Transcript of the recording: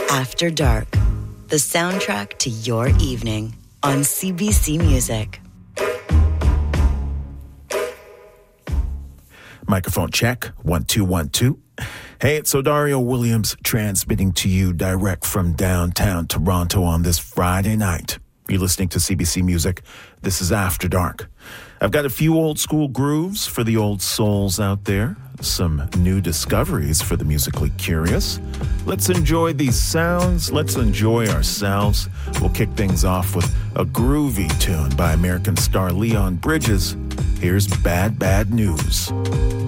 After Dark, the soundtrack to your evening on CBC Music. Microphone check, 1 2 1 2. Hey, it's Odario Williams transmitting to you direct from downtown Toronto on this Friday night. You're listening to CBC Music. This is After Dark. I've got a few old school grooves for the old souls out there, some new discoveries for the musically curious. Let's enjoy these sounds. Let's enjoy ourselves. We'll kick things off with a groovy tune by American star Leon Bridges. Here's Bad Bad News.